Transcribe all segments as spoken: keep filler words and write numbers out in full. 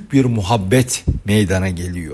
büyük bir muhabbet meydana geliyor.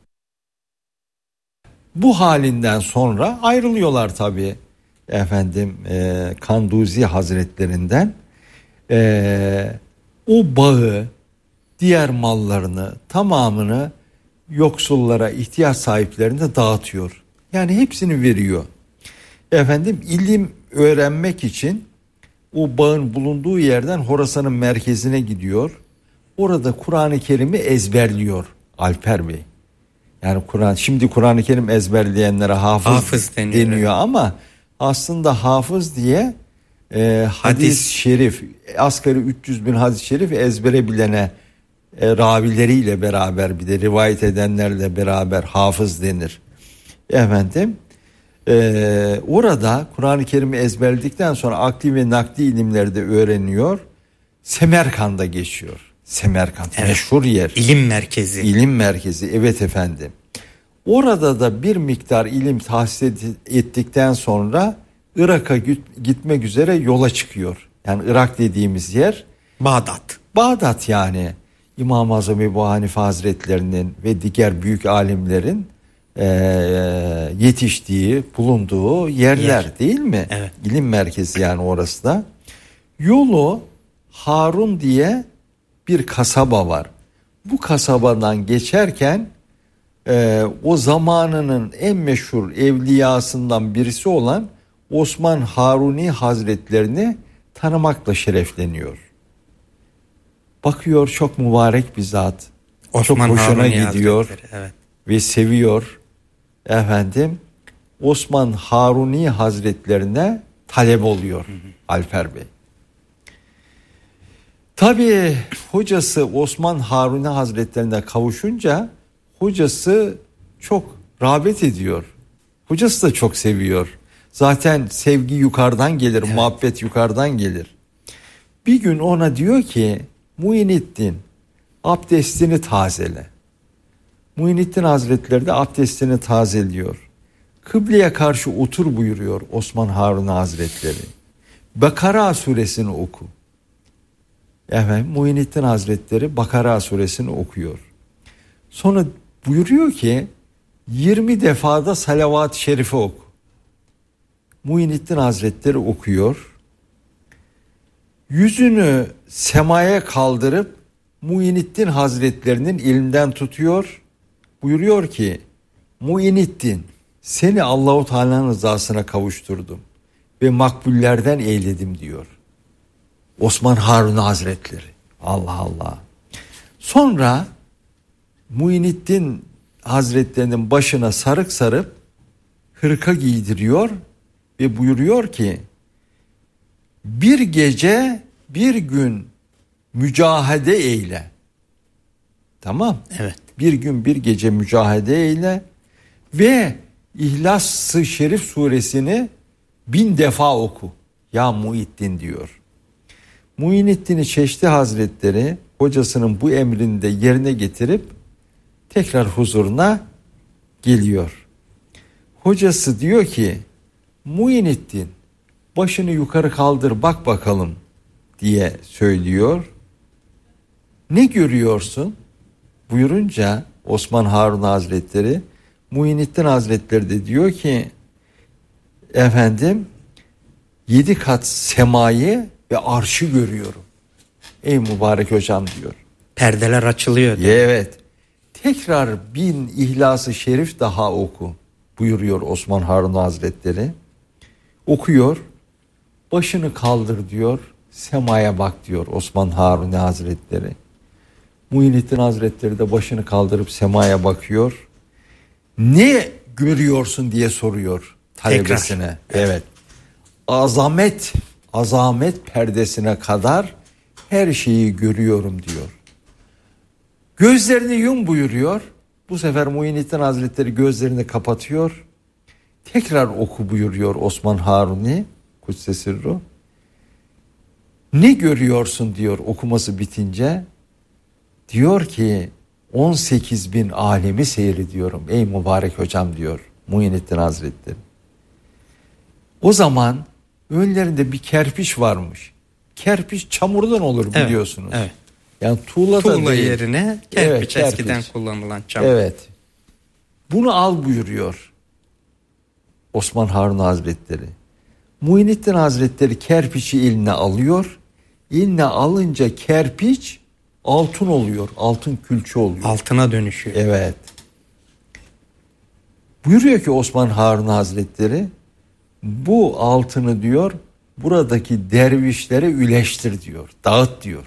Bu halinden sonra ayrılıyorlar tabii efendim e, Kanduzi Hazretlerinden. E, o bağı, diğer mallarını tamamını yoksullara, ihtiyaç sahiplerine dağıtıyor. Yani hepsini veriyor. Efendim ilim öğrenmek için o bağın bulunduğu yerden Horasan'ın merkezine gidiyor. Orada Kur'an-ı Kerim'i ezberliyor Alper Bey. Yani Kur'an, şimdi Kur'an-ı Kerim ezberleyenlere hafız, hafız deniyor, deniyor ama aslında hafız diye e, hadis, hadis şerif, asgari üç yüz bin hadis-i şerif ezbere bilene e, ravileriyle beraber, bir de rivayet edenlerle beraber hafız denir. Efendim e, orada Kur'an-ı Kerim'i ezberledikten sonra akli ve nakli ilimleri de öğreniyor. Semerkand'a geçiyor. Semerkand, evet, meşhur yer. İlim merkezi. İlim merkezi, evet efendim. Orada da bir miktar ilim tahsil ettikten sonra Irak'a gitmek üzere yola çıkıyor. Yani Irak dediğimiz yer Bağdat. Bağdat yani İmam-ı Azam Ebu Hanife Hazretlerinin ve diğer büyük alimlerin e, yetiştiği, bulunduğu yerler, yer, değil mi? Evet. İlim merkezi yani orası da. Yolu Harun diye bir kasaba var. Bu kasabadan geçerken e, o zamanının en meşhur evliyasından birisi olan Osman Haruni Hazretlerini tanımakla şerefleniyor. Bakıyor çok mübarek bir zat. Osman çok hoşuna Haruni gidiyor, evet, ve seviyor. Efendim Osman Haruni Hazretlerine talep oluyor, hı hı. Alper Bey. Tabii hocası Osman Haruni Hazretlerine kavuşunca hocası çok rağbet ediyor. Hocası da çok seviyor. Zaten sevgi yukarıdan gelir, evet. Muhabbet yukarıdan gelir. Bir gün ona diyor ki Muhyiddin abdestini tazele. Muhyiddin Hazretleri de abdestini tazeliyor. Kıbleye karşı otur buyuruyor Osman Haruni Hazretleri. Bakara suresini oku. Efendim Muhyiddin Hazretleri Bakara suresini okuyor. Sonra buyuruyor ki yirmi defada salavat-ı şerife oku. Muhyiddin Hazretleri okuyor. Yüzünü semaya kaldırıp Muhyiddin Hazretlerinin elinden tutuyor. Buyuruyor ki Muhyiddin, seni Allahu Teala'nın rızasına kavuşturdum ve makbullerden eyledim diyor Osman Haruni Hazretleri. Allah Allah. Sonra Muhyiddin Hazretlerinin başına sarık sarıp hırka giydiriyor ve buyuruyor ki bir gece bir gün mücahede eyle. Tamam. Evet. Bir gün bir gece mücahede eyle ve İhlas-ı Şerif suresini bin defa oku. Ya Muhyiddin diyor. Muhyiddin Çeşdi Hazretleri hocasının bu emrini de yerine getirip tekrar huzuruna geliyor. Hocası diyor ki Muhyiddin başını yukarı kaldır bak bakalım diye söylüyor. Ne görüyorsun? Buyurunca Osman Harun Hazretleri, Muhyiddin Hazretleri de diyor ki efendim yedi kat semayı ve arşı görüyorum. Ey mübarek hocam diyor. Perdeler açılıyor. Evet. Tekrar bin İhlas-ı Şerif daha oku buyuruyor Osman Harun Hazretleri. Okuyor. Başını kaldır diyor. Semaya bak diyor Osman Haruni Hazretleri. Muhyiddin Hazretleri de başını kaldırıp semaya bakıyor. Ne görüyorsun diye soruyor talebesine. Tekrar. Evet. Azamet, azamet perdesine kadar her şeyi görüyorum diyor. Gözlerini yum buyuruyor. Bu sefer Muhyiddin Hazretleri gözlerini kapatıyor. Tekrar oku buyuruyor Osman Haruni Kudsesirru. Ne görüyorsun diyor okuması bitince. Diyor ki on sekiz bin alemi seyrediyorum ey mübarek hocam diyor Muhyiddin Hazretleri. O zaman önlerinde bir kerpiç varmış. Kerpiç çamurdan olur biliyorsunuz. Evet, evet. Yani tuğla, Tuğla da değil. yerine kerpiç, Evet, kerpiç eskiden kullanılan cam. Evet. Bunu al buyuruyor Osman Harun Hazretleri. Muhyiddin Hazretleri kerpiçi eline alıyor. Eline alınca kerpiç altın oluyor. Altın külçe oluyor. Altına dönüşüyor. Evet. Buyuruyor ki Osman Harun Hazretleri, bu altını diyor buradaki dervişlere üleştir diyor. Dağıt diyor.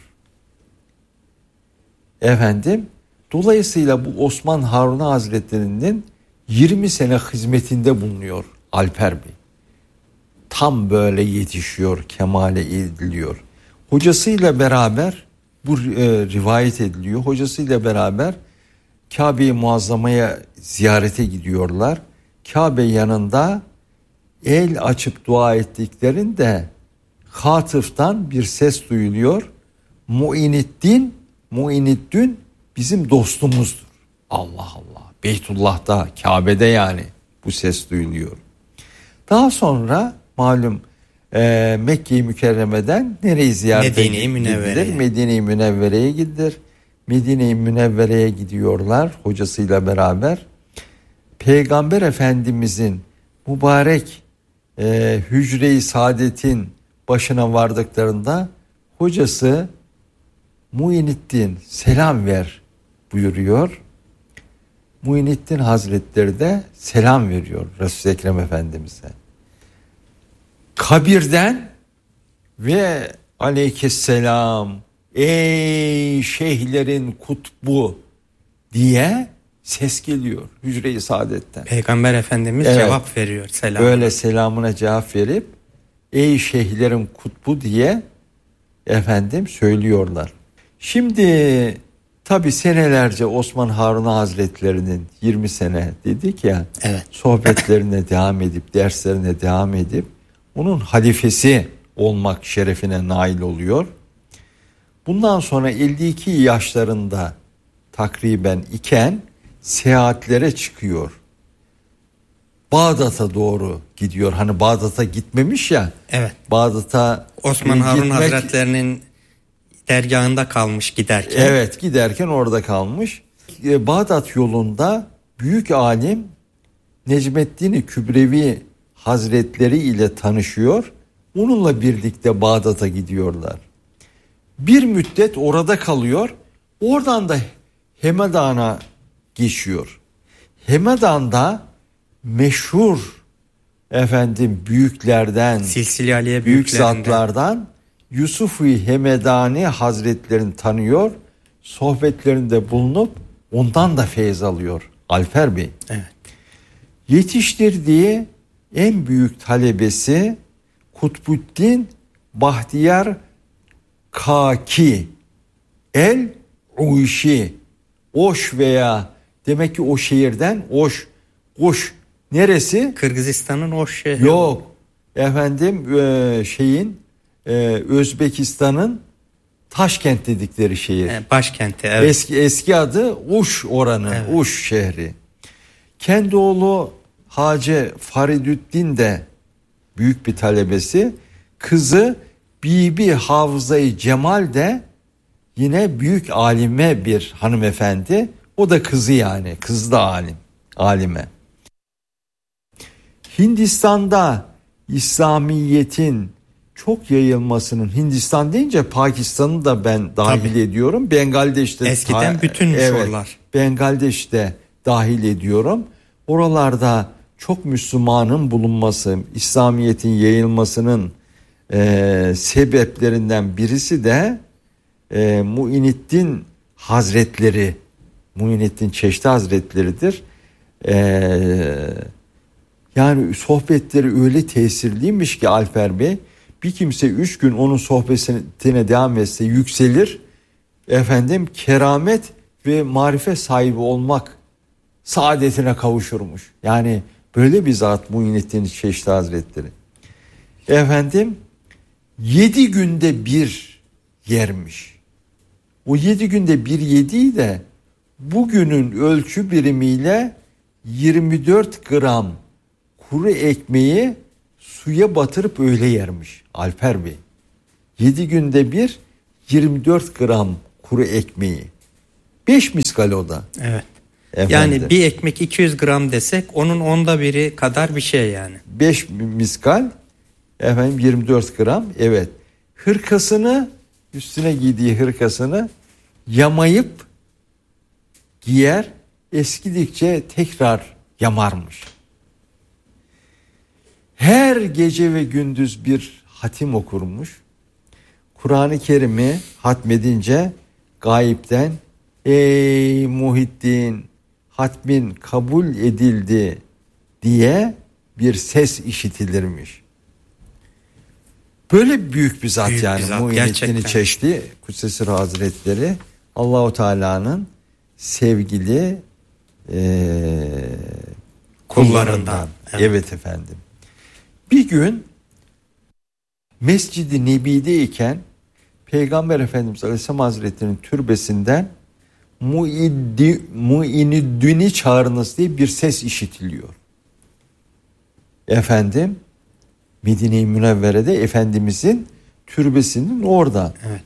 Efendim, dolayısıyla bu Osman Harun Hazretleri'nin yirmi sene hizmetinde bulunuyor Alper Bey. Tam böyle yetişiyor, kemale ediliyor. Hocasıyla beraber bu e, rivayet ediliyor. Hocasıyla beraber Kabe-i Muazzama'ya ziyarete gidiyorlar. Kabe yanında el açıp dua ettiklerinde hatıftan bir ses duyuluyor. Mu'iniddin, Mu'iniddin bizim dostumuzdur. Allah Allah. Beytullah'ta, Kabe'de yani bu ses duyuluyor. Daha sonra malum e, Mekke-i Mükerreme'den nereyi ziyaret Medine-i Münevvere'ye. Medine-i Münevvere'ye gidilir. Medine-i Münevvere'ye gidiyorlar hocasıyla beraber. Peygamber Efendimizin mübarek e, hücre-i saadetin başına vardıklarında hocası Muhyiddin selam ver buyuruyor. Muhyiddin Hazretleri de selam veriyor Resul-i Ekrem Efendimiz'e. Kabirden ve aleykesselam ey şeyhlerin kutbu diye ses geliyor hücre-i saadetten. Peygamber Efendimiz Evet. cevap veriyor selam. Böyle selamına cevap verip ey şeyhlerin kutbu diye efendim söylüyorlar. Şimdi tabi senelerce Osman Harun Hazretleri'nin yirmi sene dedik ya, Evet. sohbetlerine devam edip derslerine devam edip onun halifesi olmak şerefine nail oluyor. Bundan sonra elli iki yaşlarında takriben iken seyahatlere çıkıyor. Bağdat'a doğru gidiyor. Hani Bağdat'a gitmemiş ya. Evet. Bağdat'a Osman e, Harun gitmek- Hazretlerinin dergahında kalmış giderken. Evet, giderken orada kalmış. E, Bağdat yolunda büyük alim Necmeddin-i Kübrevi Hazretleri ile tanışıyor. Onunla birlikte Bağdat'a gidiyorlar. Bir müddet orada kalıyor. Oradan da Hemedan'a geçiyor. Hemedan'da meşhur efendim büyüklerden, Silsile Aliye büyük büyüklerinden. zatlardan Yusuf-i Hemedani Hazretlerini tanıyor. Sohbetlerinde bulunup ondan da feyiz alıyor Alper Bey. Evet. Yetiştirdiği en büyük talebesi Kutbuddin Bahtiyar Kaki El Uyşi, Oş veya demek ki o şehirden Oş, Oş neresi? Kırgızistan'ın o şehri. Yok efendim e, şeyin e, Özbekistan'ın Taşkent dedikleri şehir. E, Başkenti. Evet. Eski eski adı Uş oranın, Evet. Uş şehri. Kendi oğlu Hacı Faridüddin de büyük bir talebesi. Kızı Bibi Hafıza-i Cemal de yine büyük alime bir hanımefendi. O da kızı yani. Kız da alim. Alime. Hindistan'da İslamiyet'in çok yayılmasının, Hindistan deyince Pakistan'ı da ben dahil Tabii. ediyorum. Bengaldeş'te Eskiden ta- bütünmüş evet, oralar. Bengaldeş'te dahil ediyorum. Oralarda çok Müslümanın bulunması, İslamiyet'in yayılmasının e, sebeplerinden birisi de e, Muhyiddin Hazretleri, Muhyiddin Çeşti Hazretleri'dir. E, yani sohbetleri öyle tesirliymiş ki Alper Bey, bir kimse üç gün onun sohbetine devam etse yükselir, efendim keramet ve marifet sahibi olmak saadetine kavuşurmuş. Yani böyle bir zat Muhyiddin Çeşti Hazretleri. Efendim yedi günde bir yermiş. O yedi günde bir yediği de bugünün ölçü birimiyle yirmi dört gram kuru ekmeği suya batırıp öyle yermiş Alper Bey. yedi günde bir yirmi dört gram kuru ekmeği. Beş miskal o da. Evet. Efendim. Yani bir ekmek iki yüz gram desek onun onda biri kadar bir şey yani. Beş miskal efendim yirmi dört gram. Evet. Hırkasını, üstüne giydiği hırkasını yamayıp giyer, eskidikçe tekrar yamarmış. Her gece ve gündüz bir hatim okurmuş. Kur'an-ı Kerim'i hatmedince gayipten ey Muhittin hatmin kabul edildi diye bir ses işitilirmiş. Böyle büyük bir zat büyük yani Muhyiddin Çeşdi Kudsesi Hazretleri Allahu Teala'nın sevgili e, kullarından. Evet. Evet efendim. Bir gün Mescid-i Nebi'deyken Peygamber Efendimiz Aleyhisselam Hazretleri'nin türbesinden Muiddi, Muiniddin'i çağırınız diye bir ses işitiliyor. Efendim Medine-i Münevvere'de Efendimizin türbesinin orada. Evet.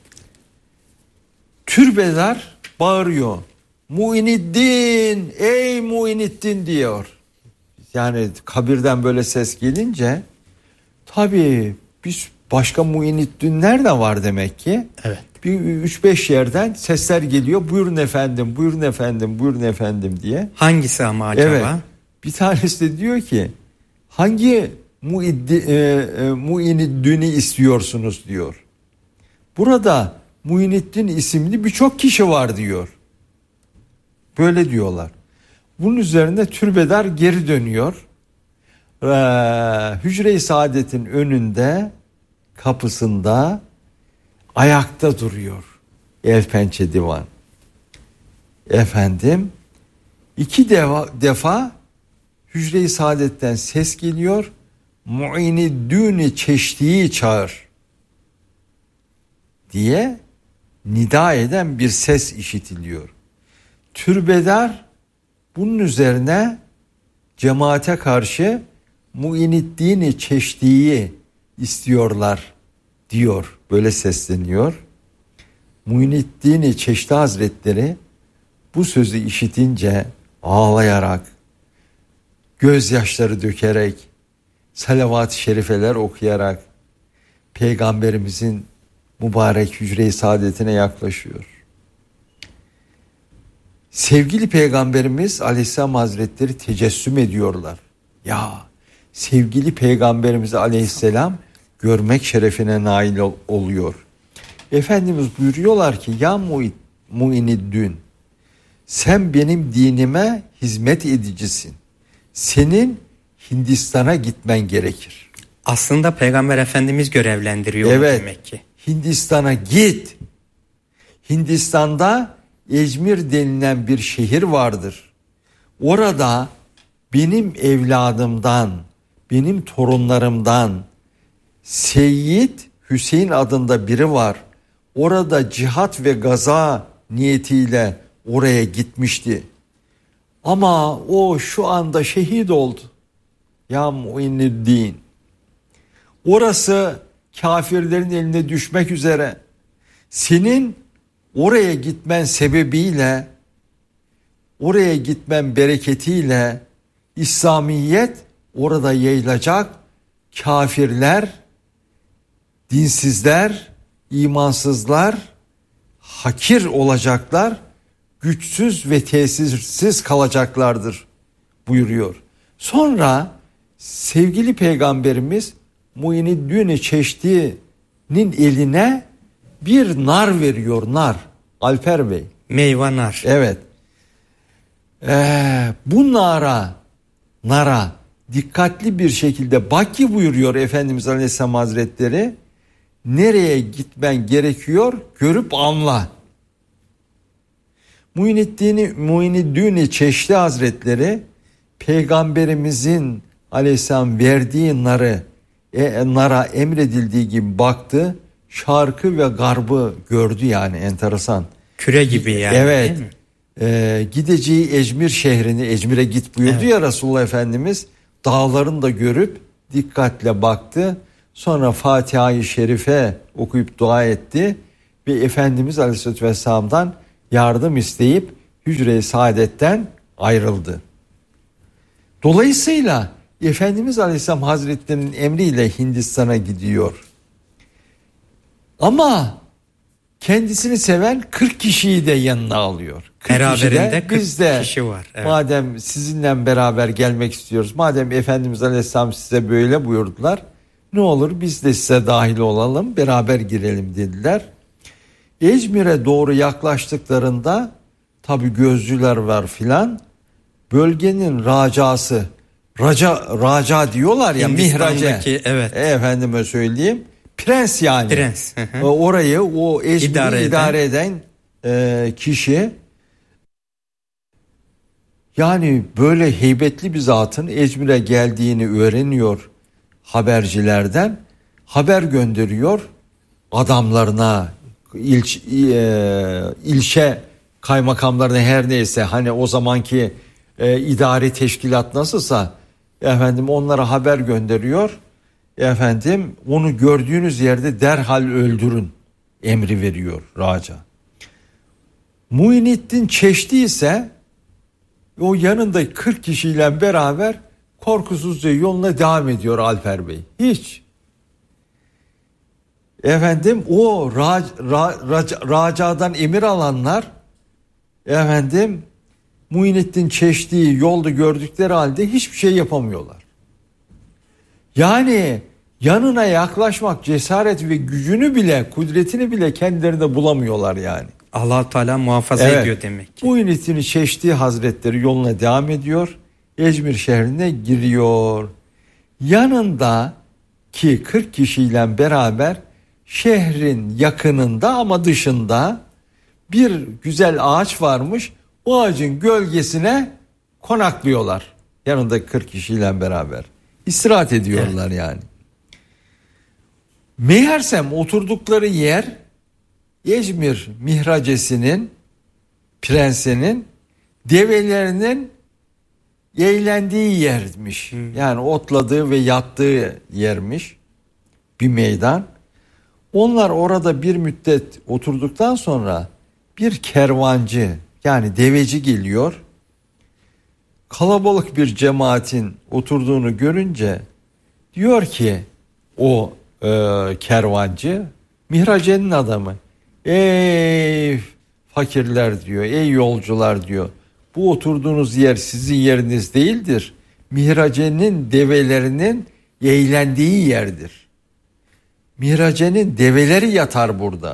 Türbeler bağırıyor. Muiniddin, ey Muiniddin diyor. Yani kabirden böyle ses gelince tabii biz başka Muiniddinler de var demek ki. Evet. Bir üç beş yerden sesler geliyor. Buyurun efendim, buyurun efendim, buyurun efendim diye. Hangisi ama acaba? Evet. Bir tanesi de diyor ki hangi Muiddi, e, e, Muiniddin'i istiyorsunuz diyor. Burada Muiniddin isimli birçok kişi var diyor. Böyle diyorlar. Bunun üzerine türbedar geri dönüyor. Ee, Hücre-i Saadet'in önünde kapısında ayakta duruyor. El pençe divan. Efendim iki defa, defa Hücre-i Saadet'ten ses geliyor. Muiniddin'i Çeşdi'yi çağır diye nida eden bir ses işitiliyor. Türbedar bunun üzerine cemaate karşı Muiniddin'i Çeşdi'yi istiyorlar diyor. Böyle sesleniyor. Muiniddin'i Çeşdi Hazretleri bu sözü işitince ağlayarak, gözyaşları dökerek, salavat-ı şerifeler okuyarak Peygamberimizin mübarek hücre-i saadetine yaklaşıyor. Sevgili Peygamberimiz Aleyhisselam Hazretleri tecessüm ediyorlar. Ya sevgili Peygamberimiz Aleyhisselam görmek şerefine nail ol- oluyor. Efendimiz buyuruyorlar ki ya Muiniddin sen benim dinime hizmet edicisin. Senin Hindistan'a gitmen gerekir. Aslında Peygamber Efendimiz görevlendiriyor evet, demek ki. Hindistan'a git. Hindistan'da Ecmir denilen bir şehir vardır. Orada benim evladımdan, benim torunlarımdan Seyyid Hüseyin adında biri var. Orada cihat ve gaza niyetiyle oraya gitmişti. Ama o şu anda şehit oldu. Ya Muiniddin. Orası kafirlerin eline düşmek üzere. Senin oraya gitmen sebebiyle, oraya gitmen bereketiyle İslamiyet orada yayılacak. Kafirler, dinsizler, imansızlar hakir olacaklar, güçsüz ve tesirsiz kalacaklardır buyuruyor. Sonra sevgili Peygamberimiz Muiniddin-i Çeşdi'nin eline bir nar veriyor, nar. Alper Bey. Meyve nar. Evet. Ee, bu nara, nara dikkatli bir şekilde bak ki buyuruyor Efendimiz Aleyhisselam Hazretleri. Nereye gitmen gerekiyor görüp anla. Muiniddin-i, Muiniddin-i Çeşdi Hazretleri Peygamberimizin Aleyhisselam verdiği narı e, nara emredildiği gibi baktı. Şarkı ve garbı gördü yani enteresan. Küre gibi yani. Evet. E, gideceği Ecmir şehrini Ecmir'e git buyurdu evet. Ya Resulullah Efendimiz dağlarını da görüp dikkatle baktı. Sonra Fatiha-i Şerife okuyup dua etti. ve Efendimiz Aleyhisselatü Vesselam'dan yardım isteyip Hücre-i Saadet'ten ayrıldı. Dolayısıyla Efendimiz Aleyhisselam Hazretleri'nin emriyle Hindistan'a gidiyor. Ama kendisini seven kırk kişiyi de yanına alıyor. Beraberinde kırk biz de kişi var. Evet. Madem sizinle beraber gelmek istiyoruz, madem Efendimiz Aleyhisselam size böyle buyurdular, ne olur biz de size dahil olalım, beraber girelim dediler. İzmir'e doğru yaklaştıklarında tabi gözcüler var filan, bölgenin racası, raca raca diyorlar ya, mihrace. Evet. E, efendime söyleyeyim, prens yani. Prens. Orayı, o İzmir'i idare, idare eden, eden e, kişi, yani böyle heybetli bir zatın İzmir'e geldiğini öğreniyor habercilerden, haber gönderiyor adamlarına, ilç, e, ilçe kaymakamlarına, her neyse hani o zamanki e, idari teşkilat nasılsa efendim onlara haber gönderiyor. Efendim onu gördüğünüz yerde derhal öldürün emri veriyor raca. Muhyiddin Çeşdi ise o yanında kırk kişiyle beraber korkusuzca yoluna devam ediyor Alper Bey. Hiç. Efendim o ra, ra, raca, racadan emir alanlar efendim Muhyiddin Çeşdi'yi yolda gördükleri halde hiçbir şey yapamıyorlar. Yani yanına yaklaşmak cesaret ve gücünü bile, kudretini bile kendilerinde bulamıyorlar yani. Allah Teala muhafaza evet. ediyor demek ki. Muhyiddin Çeşdi Hazretleri yoluna devam ediyor. İzmir şehrine giriyor. Yanındaki kırk kişiyle beraber şehrin yakınında ama dışında bir güzel ağaç varmış. O ağacın gölgesine konaklıyorlar. Yanındaki kırk kişiyle beraber. İstirahat ediyorlar evet. yani. Meğersem oturdukları yer İzmir mihracesinin, prensinin develerinin eğlendiği yermiş. Hmm. Yani otladığı ve yattığı yermiş. Bir meydan. Onlar orada bir müddet oturduktan sonra bir kervancı, yani deveci geliyor. Kalabalık bir cemaatin oturduğunu görünce diyor ki o e, kervancı, mihracenin adamı, ey fakirler diyor, ey yolcular diyor, bu oturduğunuz yer sizin yeriniz değildir. Mihracenin develerinin eğlendiği yerdir. Mihracenin develeri yatar burada.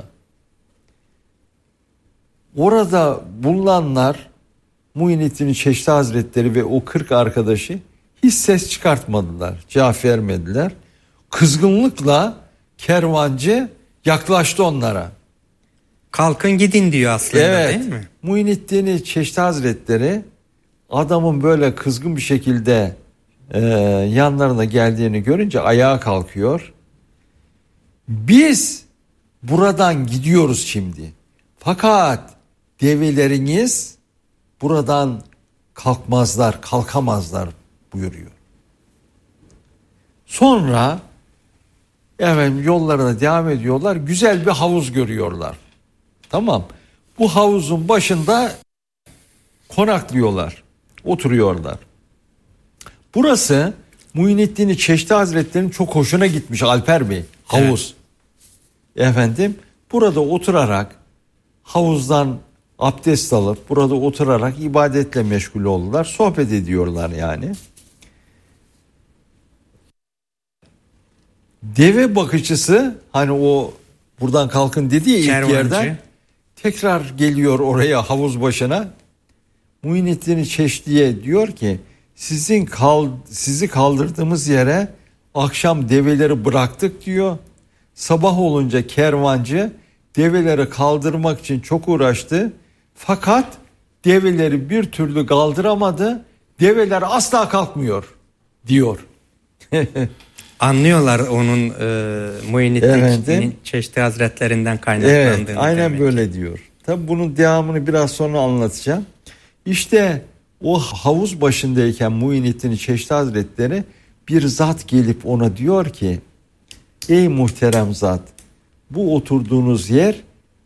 Orada bulunanlar, Muhyiddin Çeşdi Hazretleri ve o kırk arkadaşı hiç ses çıkartmadılar, cevap vermediler. Kızgınlıkla kervancı yaklaştı onlara. Kalkın gidin diyor aslında evet, değil mi? Muhyiddin Çeşdi Hazretleri adamın böyle kızgın bir şekilde e, yanlarına geldiğini görünce ayağa kalkıyor. Biz buradan gidiyoruz şimdi. Fakat develeriniz buradan kalkmazlar, kalkamazlar buyuruyor. Sonra efendim yollarına devam ediyorlar. Güzel bir havuz görüyorlar. Tamam. Bu havuzun başında konaklıyorlar. Oturuyorlar. Burası Muhyiddin Çeşdi Hazretleri'nin çok hoşuna gitmiş Alper Bey. Havuz. Evet. Efendim burada oturarak havuzdan abdest alıp burada oturarak ibadetle meşgul oldular. Sohbet ediyorlar yani. Deve bakıcısı, hani o buradan kalkın dedi ya ilk Kervancı. yerden, tekrar geliyor oraya havuz başına. Muhyiddin Çeşdi'ye diyor ki sizin kal, sizi kaldırdığımız yere akşam develeri bıraktık diyor. Sabah olunca kervancı develeri kaldırmak için çok uğraştı. Fakat develeri bir türlü kaldıramadı. Develer asla kalkmıyor diyor. Anlıyorlar onun e, Muhyiddin Çeşdi Hazretlerinden kaynaklandığını. Evet, aynen böyle ki. diyor. Tabii bunun devamını biraz sonra anlatacağım. İşte o havuz başındayken Muhyiddin Çeşdi Hazretleri bir zat gelip ona diyor ki ey muhterem zat, bu oturduğunuz yer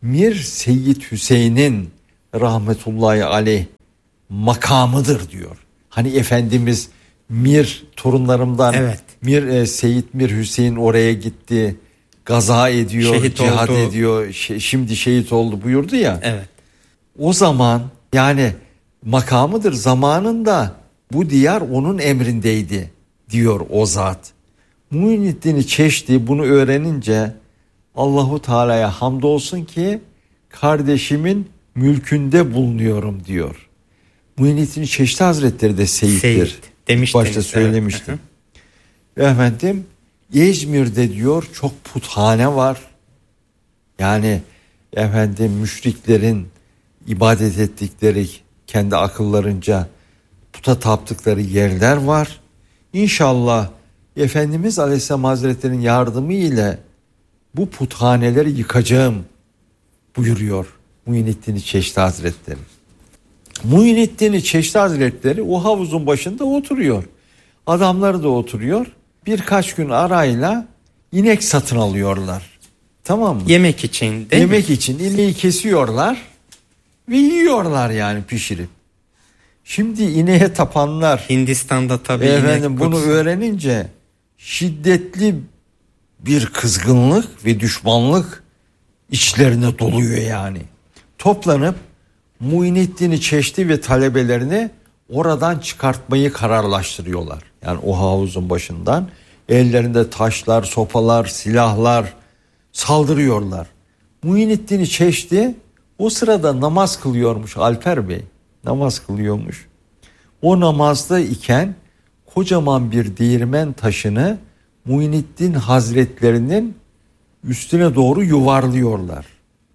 Mir Seyyid Hüseyin'in rahmetullahi aleyh makamıdır diyor. Hani Efendimiz Mir torunlarımdan evet. Mir e, Seyyid Mir Hüseyin oraya gitti, gaza ediyor, şehit cihat oldu. ediyor, şe, şimdi şehit oldu buyurdu ya. Evet. O zaman yani makamıdır, zamanında bu diyar onun emrindeydi diyor o zat. Muhyiddin Çeşdi bunu öğrenince Allahu Teala'ya hamdolsun ki kardeşimin mülkünde bulunuyorum diyor. Muhyiddin Çeşdi Hazretleri de seyittir. Seyit demiştiniz. Başta söylemiştim. Evet. Efendim İzmir'de diyor çok puthane var. Yani efendim müşriklerin ibadet ettikleri, kendi akıllarınca puta taptıkları yerler var. İnşallah Efendimiz Aleyhisselam Hazretleri'nin yardımı ile bu puthaneleri yıkacağım buyuruyor Muhyiddin Çeşdi Hazretleri. Muhyiddin Çeşdi Hazretleri o havuzun başında oturuyor. Adamları da oturuyor. Birkaç gün arayla inek satın alıyorlar. Tamam mı? Yemek için değil Yemek mi? için ineği kesiyorlar ve yiyorlar yani pişirip. Şimdi ineğe tapanlar Hindistan'da tabii efendim inek bunu kutsu. öğrenince şiddetli bir kızgınlık ve düşmanlık içlerine doluyor yani. Toplanıp Muhyiddin Çeşdi ve talebelerini oradan çıkartmayı kararlaştırıyorlar. Yani o havuzun başından ellerinde taşlar, sopalar, silahlar saldırıyorlar. Muhyiddin Çeşdi o sırada namaz kılıyormuş Alper Bey. Namaz kılıyormuş. O namazda iken kocaman bir değirmen taşını Muhyiddin Hazretlerinin üstüne doğru yuvarlıyorlar.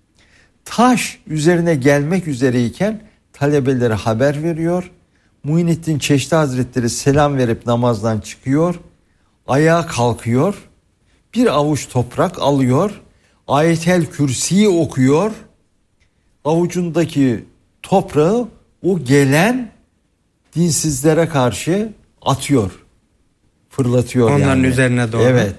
Taş üzerine gelmek üzereyken talebelere haber veriyor. Muhyiddin Çeşdi Hazretleri selam verip namazdan çıkıyor. Ayağa kalkıyor. Bir avuç toprak alıyor. Ayetel Kürsi'yi okuyor. Avucundaki toprağı o gelen dinsizlere karşı atıyor. Fırlatıyor Onların yani. üzerine doğru. Evet.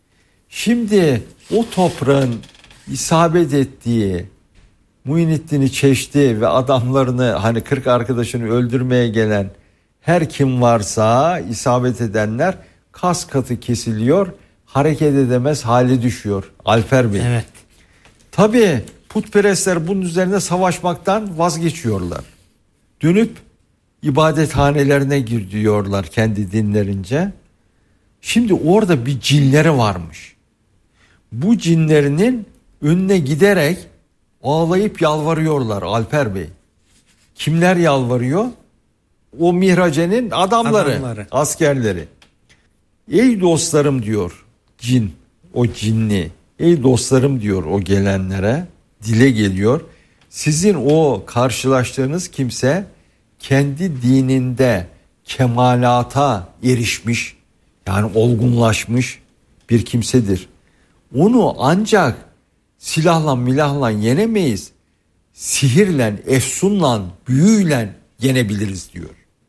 Şimdi o toprağın isabet ettiği Muhyiddin Çeşdi ve adamlarını hani kırk arkadaşını öldürmeye gelen her kim varsa isabet edenler kas katı kesiliyor, hareket edemez hale düşüyor Alper Bey. Evet. Tabii putperestler bunun üzerine savaşmaktan vazgeçiyorlar. Dönüp ibadethanelerine giriyorlar kendi dinlerince. Şimdi orada bir cinleri varmış. Bu cinlerinin önüne giderek ağlayıp yalvarıyorlar Alper Bey. Kimler yalvarıyor? O mihracenin adamları, Adamları. askerleri. Ey dostlarım diyor cin, o cinli. Ey dostlarım diyor o gelenlere, dile geliyor. Sizin o karşılaştığınız kimse kendi dininde kemalata erişmiş, yani olgunlaşmış bir kimsedir. Onu ancak silahla milahla yenemeyiz. Sihirle, efsunla, büyüyle yenebiliriz diyor.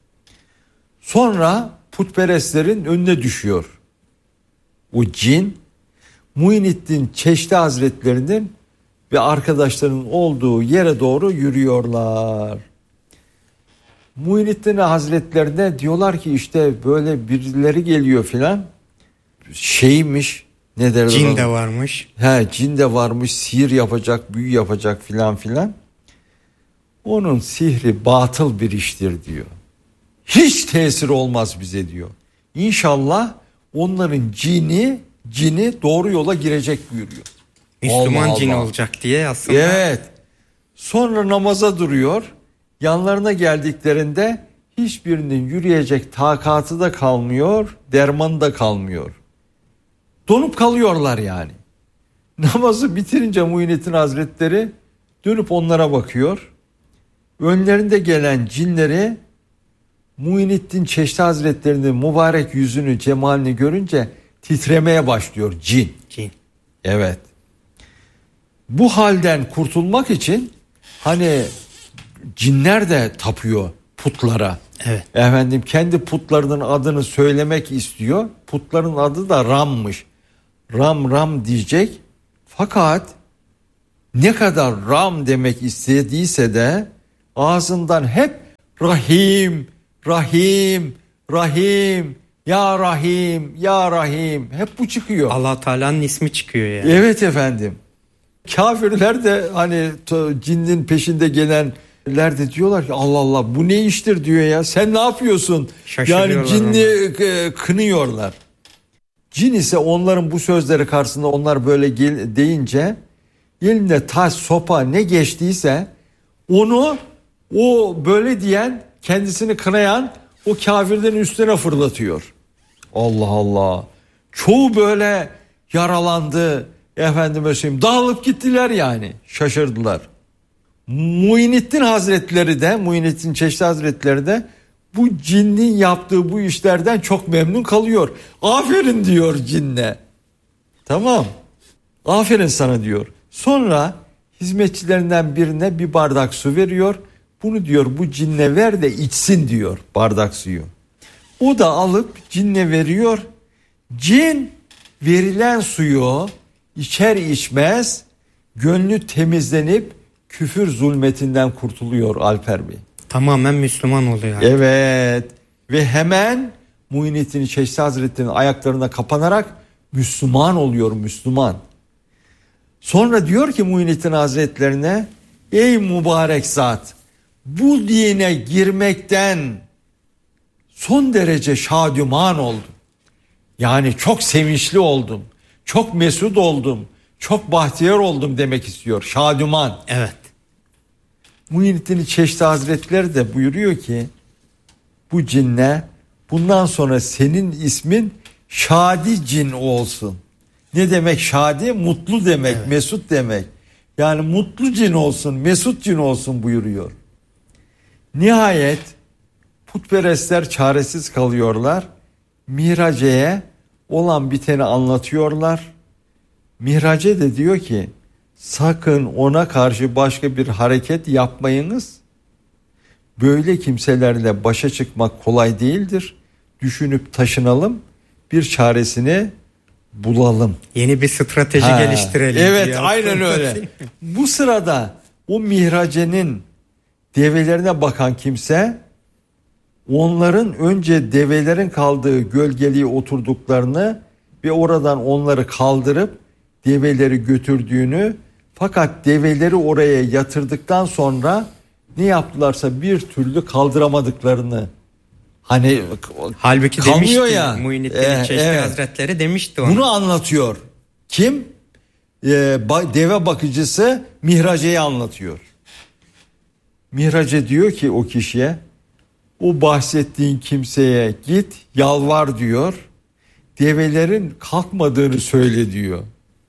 Sonra putperestlerin önüne düşüyor. O cin Muhyiddin Çeşdi Hazretlerinin ve arkadaşlarının olduğu yere doğru yürüyorlar. Muhyiddin Hazretlerine diyorlar ki işte böyle birileri geliyor filan. Şeymiş, ne derler? Cin de varmış. He, cin de varmış, sihir yapacak, büyü yapacak filan filan. Onun sihri batıl bir iştir diyor. Hiç tesir olmaz bize diyor. İnşallah onların cini cini doğru yola girecek buyuruyor. Müslüman Allah cin Allah. olacak diye aslında. Evet. Sonra namaza duruyor. Yanlarına geldiklerinde hiçbirinin yürüyecek takatı da kalmıyor, dermanı da kalmıyor. Donup kalıyorlar yani. Namazı bitirince Muhyiddin Hazretleri dönüp onlara bakıyor. Önlerinde gelen cinleri Muhyiddin Çeşdi Hazretleri'nin mübarek yüzünü, cemalini görünce titremeye başlıyor cin. Cin. Evet. Bu halden kurtulmak için hani cinler de tapıyor putlara. Evet. Efendim kendi putlarının adını söylemek istiyor. Putların adı da Ram'mış. Ram Ram diyecek. Fakat ne kadar Ram demek istediyse de ağzından hep Rahim, Rahim, Rahim, Ya Rahim, Ya Rahim hep bu çıkıyor. Allah Teala'nın ismi çıkıyor yani. Evet efendim. Kafirler de hani cinnin peşinde gelenler de diyorlar ki Allah Allah bu ne iştir diyor ya. Sen ne yapıyorsun? Yani cinni ona. Kınıyorlar. Cin ise onların bu sözleri karşısında onlar böyle gel, deyince elinde taş, sopa ne geçtiyse onu o böyle diyen, kendisini kınayan o kafirlerin üstüne fırlatıyor. Allah Allah. Çoğu böyle yaralandı. Efendime söyleyeyim dağılıp gittiler yani. Şaşırdılar. Muhyiddin Hazretleri de, Muhyiddin Çeşni Hazretleri de bu cinnin yaptığı bu işlerden çok memnun kalıyor. Aferin diyor cinne. Tamam. Aferin sana diyor. Sonra hizmetçilerinden birine bir bardak su veriyor. Bunu diyor bu cinne ver de içsin diyor bardak suyu. O da alıp cinne veriyor. Cin verilen suyu içer içmez gönlü temizlenip küfür zulmetinden kurtuluyor Alper Bey. Tamamen Müslüman oluyor. Evet ve hemen Muhyiddin Çeşni Hazretleri'nin ayaklarına kapanarak Müslüman oluyor, Müslüman. Sonra diyor ki Muhyiddin Hazretlerine ey mübarek zat bu dine girmekten son derece şadüman oldum. Yani çok sevinçli oldum. Çok mesut oldum. Çok bahtiyar oldum demek istiyor. Şadüman. Evet. Muhyiddin Çeşni Hazretleri de buyuruyor ki bu cinne bundan sonra senin ismin Şadi Cin olsun. Ne demek şadi? Mutlu demek, evet. Mesut demek. Yani mutlu cin olsun, mesut cin olsun buyuruyor. Nihayet putperestler çaresiz kalıyorlar. Mihrace'ye olan biteni anlatıyorlar. Mihrace de diyor ki sakın ona karşı başka bir hareket yapmayınız. Böyle kimselerle başa çıkmak kolay değildir. Düşünüp taşınalım, bir çaresini bulalım. Yeni bir strateji ha, geliştirelim. Evet diye. Aynen öyle. Bu sırada o Mihrace'nin develerine bakan kimse onların önce develerin kaldığı gölgeliğe oturduklarını ve oradan onları kaldırıp develeri götürdüğünü, fakat develeri oraya yatırdıktan sonra ne yaptılarsa bir türlü kaldıramadıklarını, hani halbuki demişti ya, Muhyiddin e, Çeşni evet. Hazretleri demişti onu. Bunu anlatıyor. Kim? E, deve bakıcısı Mihrace'ye anlatıyor. Mihrace diyor ki o kişiye o bahsettiğin kimseye git yalvar diyor. Develerin kalkmadığını söyle diyor.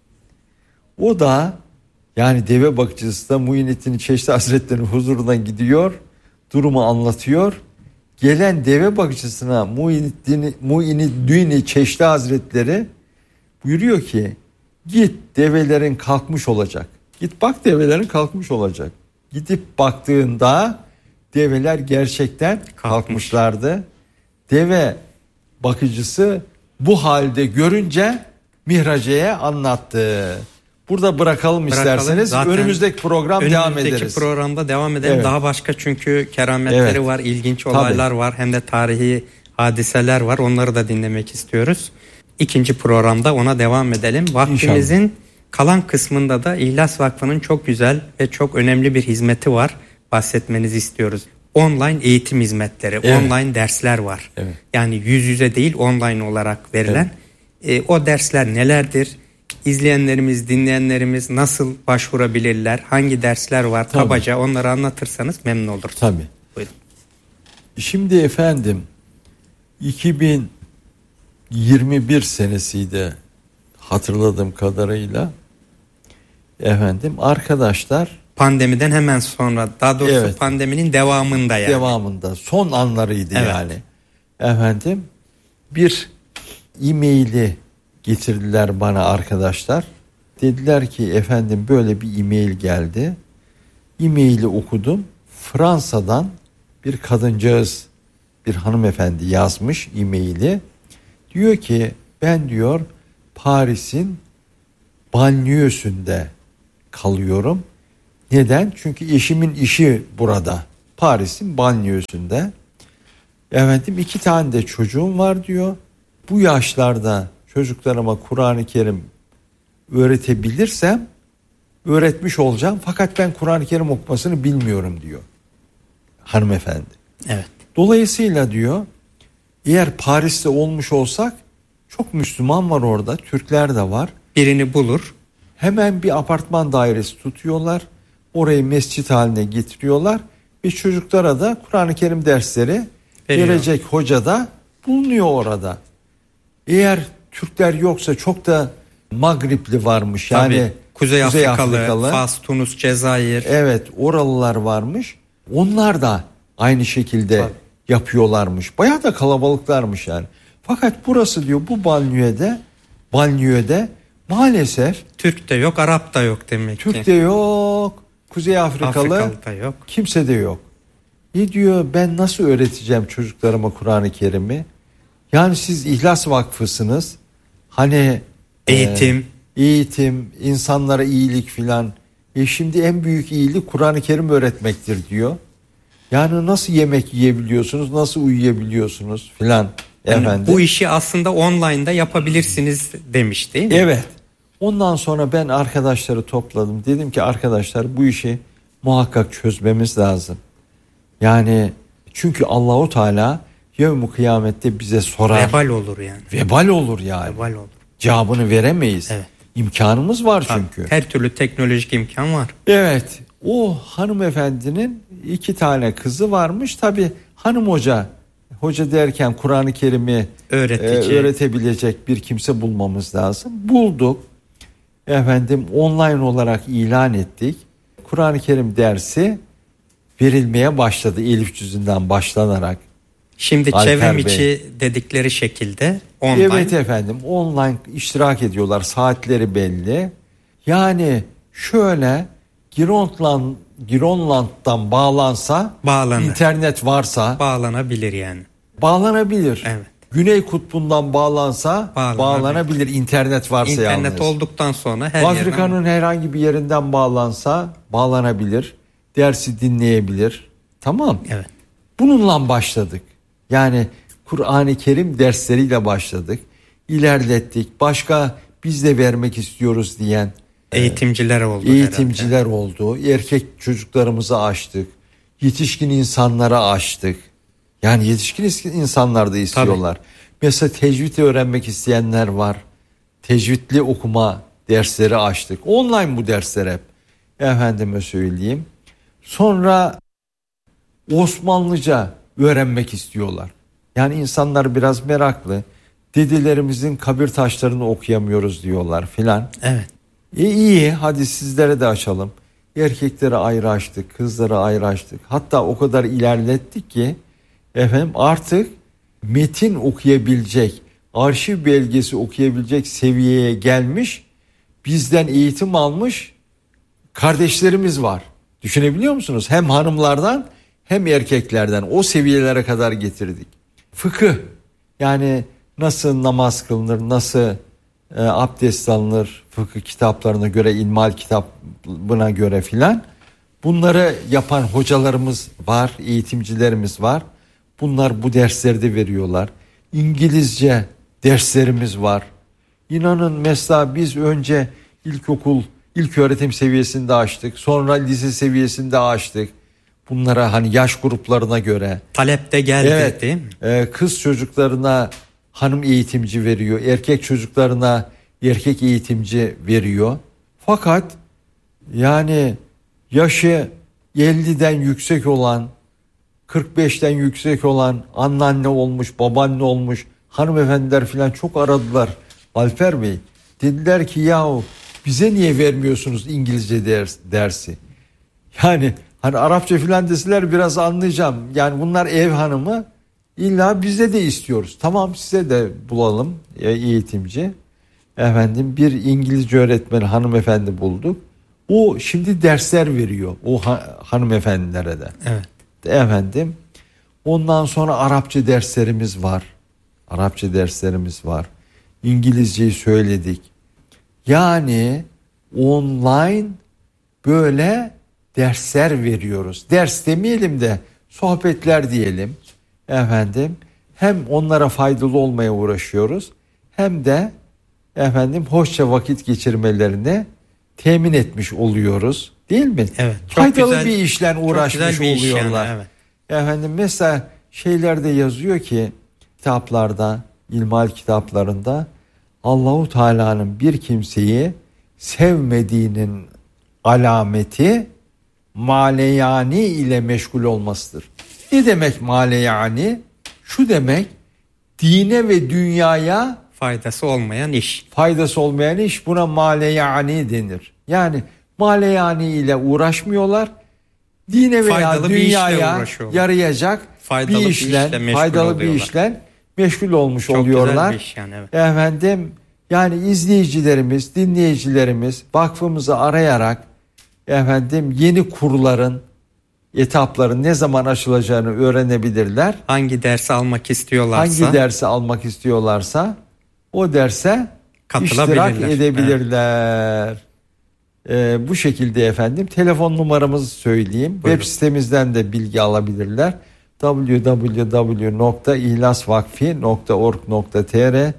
O da yani deve bakıcısı da Muhyiddin Çeşni Hazretleri'nin huzuruna gidiyor. Durumu anlatıyor. Gelen deve bakıcısına Muhyiddin, Muhyiddin Çeşni Hazretleri buyuruyor ki git develerin kalkmış olacak. Git bak develerin kalkmış olacak. Gidip baktığında develer gerçekten kalkmışlardı. Deve bakıcısı bu halde görünce Mihrace'ye anlattı. Burada bırakalım, bırakalım. isterseniz. Zaten önümüzdeki program devam ederiz. Önümüzdeki programda devam edelim. Evet. Daha başka çünkü kerametleri evet. var, ilginç olaylar Tabii. var. Hem de tarihi hadiseler var. Onları da dinlemek istiyoruz. İkinci programda ona devam edelim. Vaktimizin İnşallah. kalan kısmında da İhlas Vakfı'nın çok güzel ve çok önemli bir hizmeti var. Bahsetmenizi istiyoruz. Online eğitim hizmetleri, evet. online dersler var. Evet. Yani yüz yüze değil online olarak verilen. Evet. E, o dersler nelerdir? İzleyenlerimiz, dinleyenlerimiz nasıl başvurabilirler? Hangi dersler var? Tabii. Kabaca onları anlatırsanız memnun oluruz. Tabii. Buyurun. Şimdi efendim iki bin yirmi bir senesiydi hatırladığım kadarıyla. Efendim arkadaşlar pandemiden hemen sonra, daha doğrusu evet. pandeminin devamında yani. Devamında, son anlarıydı evet. yani. Efendim bir e-maili getirdiler bana arkadaşlar. Dediler ki efendim böyle bir e-mail geldi. E-maili okudum. Fransa'dan bir kadıncağız, bir hanımefendi yazmış e-maili. Diyor ki ben diyor Paris'in banliyösünde kalıyorum. Neden? Çünkü eşimin işi burada. Paris'in banliyösünde. Efendim iki tane de çocuğum var diyor. Bu yaşlarda çocuklarıma Kur'an-ı Kerim öğretebilirsem öğretmiş olacağım. Fakat ben Kur'an-ı Kerim okumasını bilmiyorum diyor hanımefendi. Evet. Dolayısıyla diyor, eğer Paris'te olmuş olsak çok Müslüman var orada, Türkler de var. Birini bulur. Hemen bir apartman dairesi tutuyorlar. Orayı mescit haline getiriyorlar ve çocuklara da Kur'an-ı Kerim dersleri veriyor. Verecek hoca da bulunuyor orada. Eğer Türkler yoksa çok da Magripli varmış. Tabii, yani Kuzey, Kuzey Afrikalı, Afrikalı, Fas, Tunus, Cezayir. Evet, oralılar varmış. Onlar da aynı şekilde Tabii. yapıyorlarmış. Bayağı da kalabalıklarmış yani. Fakat burası diyor, bu banliyöde banliyöde maalesef Türk de yok, Arap da yok demek Türk ki. Türk de yok, Kuzey Afrikalı, Afrikalı da yok. Kimse de yok. Ne diyor, ben nasıl öğreteceğim çocuklarıma Kur'an-ı Kerim'i? Yani siz İhlas Vakfısınız. Hani eğitim, e, eğitim, insanlara iyilik filan. E şimdi en büyük iyilik Kur'an-ı Kerim öğretmektir diyor. Yani nasıl yemek yiyebiliyorsunuz, nasıl uyuyabiliyorsunuz filan. Yani efendim. Bu işi aslında online'da yapabilirsiniz demiş değil mi? Evet. Ondan sonra ben arkadaşları topladım. Dedim ki arkadaşlar, bu işi muhakkak çözmemiz lazım. Yani çünkü Allahu Teala yevm-i kıyamette bize sorar. Vebal olur yani. Vebal olur yani. Vebal olur. Cevabını veremeyiz. Evet. İmkanımız var Tabii, çünkü. her türlü teknolojik imkan var. Evet. O hanımefendinin iki tane kızı varmış. Tabii hanım hoca, hoca derken Kur'an-ı Kerim'i Öğretici. e, öğretebilecek bir kimse bulmamız lazım. Bulduk. Efendim online olarak ilan ettik. Kur'an-ı Kerim dersi verilmeye başladı Elif cüzünden başlanarak. Şimdi Alper çevrim Bey. içi dedikleri şekilde online. Evet efendim, online iştirak ediyorlar, saatleri belli. Yani şöyle Gironland, Gironland'dan bağlansa, Bağlanır. internet varsa bağlanabilir yani. Bağlanabilir. Evet. Güney kutbundan bağlansa bağlanabilir, bağlanabilir internet varsa İnternet yalnız. olduktan sonra her Afrika'nın yerden... herhangi bir yerinden bağlansa bağlanabilir. Dersi dinleyebilir. Tamam. Evet. Bununla başladık. Yani Kur'an-ı Kerim dersleriyle başladık. İlerlettik. Başka biz de vermek istiyoruz diyen eğitimciler oldu. Eğitimciler herhalde. oldu. Erkek çocuklarımızı açtık. Yetişkin insanlara açtık. Yani yetişkin insanlar da istiyorlar. Tabii. Mesela tecvid öğrenmek isteyenler var. Tecvidli okuma dersleri açtık. Online bu dersler hep. Efendime söyleyeyim. Sonra Osmanlıca öğrenmek istiyorlar. Yani insanlar biraz meraklı. Dedelerimizin kabir taşlarını okuyamıyoruz diyorlar filan. Evet. E iyi, hadi sizlere de açalım. Erkeklere ayrı açtık, kızlara ayrı açtık. Hatta o kadar ilerlettik ki efendim artık metin okuyabilecek, arşiv belgesi okuyabilecek seviyeye gelmiş, bizden eğitim almış kardeşlerimiz var. Düşünebiliyor musunuz? Hem hanımlardan hem erkeklerden o seviyelere kadar getirdik. Fıkıh, yani nasıl namaz kılınır, nasıl e, abdest alınır, fıkıh kitaplarına göre, ilmal kitabına göre filan, bunları yapan hocalarımız var, eğitimcilerimiz var. Bunlar bu dersleri de veriyorlar. İngilizce derslerimiz var. İnanın mesela biz önce ilkokul, ilköğretim seviyesinde açtık. Sonra lise seviyesinde açtık. Bunlara hani yaş gruplarına göre. Talep de geldi evet, değil mi? E, kız çocuklarına hanım eğitimci veriyor. Erkek çocuklarına erkek eğitimci veriyor. Fakat yani yaşı elliden yüksek olan, kırk beşten yüksek olan, anneanne olmuş, babaanne olmuş hanımefendiler falan çok aradılar Alper Bey. Dediler ki yahu bize niye vermiyorsunuz İngilizce ders, dersi? Yani hani Arapça filan deseler biraz anlayacağım. Yani bunlar ev hanımı, illa bize de istiyoruz. Tamam, size de bulalım eğitimci. Efendim bir İngilizce öğretmen hanımefendi bulduk. O şimdi dersler veriyor o ha- hanımefendilere de. Evet. Efendim ondan sonra Arapça derslerimiz var. Arapça derslerimiz var. İngilizceyi söyledik. Yani online böyle dersler veriyoruz. Ders demeyelim de sohbetler diyelim. Efendim hem onlara faydalı olmaya uğraşıyoruz hem de efendim hoşça vakit geçirmelerini temin etmiş oluyoruz, değil mi? Evet. Faydalı güzel, bir işle uğraşmış bir oluyorlar. Yani, evet. Efendim mesela şeylerde yazıyor ki kitaplarda, ilmihal kitaplarında Allahu Teala'nın bir kimseyi sevmediğinin alameti maleyani ile meşgul olmasıdır. Ne demek maleyani? Şu demek, dine ve dünyaya faydası olmayan iş. Faydası olmayan iş, buna maleyani denir. Yani maleyani ile uğraşmıyorlar. Dine veya faydalı dünyaya bir yarayacak faydalı bir işle, bir faydalı bir işle meşgul olmuş Çok oluyorlar. Güzel bir iş yani, evet. Efendim yani izleyicilerimiz, dinleyicilerimiz vakfımızı arayarak efendim yeni kurların, etapların ne zaman açılacağını öğrenebilirler. Hangi dersi almak istiyorlarsa. Hangi dersi almak istiyorlarsa o derse iştirak edebilirler. Evet. Ee, bu şekilde efendim telefon numaramızı söyleyeyim. Buyurun. Web sitemizden de bilgi alabilirler. double-u double-u double-u nokta ihlasvakfi nokta org nokta tr e,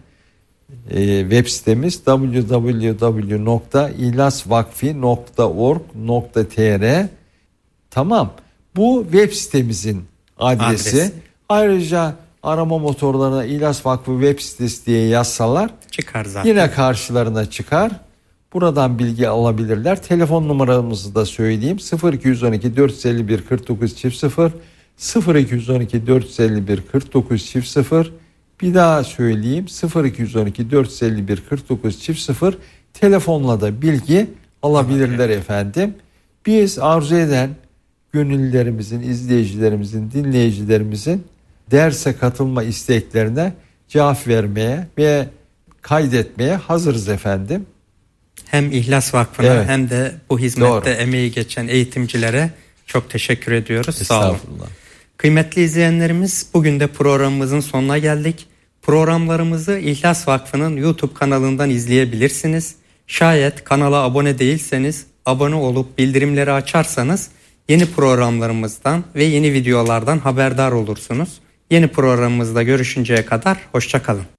web sitemiz double-u double-u double-u nokta ihlasvakfi nokta org nokta tr. Tamam. Bu web sitemizin adresi. Adres. Ayrıca arama motorlarına İhlas Vakfı web sitesi diye yazsalar çıkar zaten. Yine karşılarına çıkar. Buradan bilgi alabilirler. Telefon numaramızı da söyleyeyim. sıfır iki on iki dört yüz elli bir kırk dokuz çift sıfır sıfır iki on iki dört yüz elli bir kırk dokuz çift sıfır. Bir daha söyleyeyim. sıfır iki on iki dört yüz elli bir kırk dokuz çift sıfır. Telefonla da bilgi alabilirler evet. efendim. Biz arzu eden gönüllülerimizin, izleyicilerimizin, dinleyicilerimizin derse katılma isteklerine cevap vermeye ve kaydetmeye hazırız efendim. Hem İhlas Vakfı'na evet. hem de bu hizmette Doğru. emeği geçen eğitimcilere çok teşekkür ediyoruz. Sağ olun. Kıymetli izleyenlerimiz, bugün de programımızın sonuna geldik. Programlarımızı İhlas Vakfı'nın YouTube kanalından izleyebilirsiniz. Şayet kanala abone değilseniz abone olup bildirimleri açarsanız yeni programlarımızdan ve yeni videolardan haberdar olursunuz. Yeni programımızda görüşünceye kadar hoşça kalın.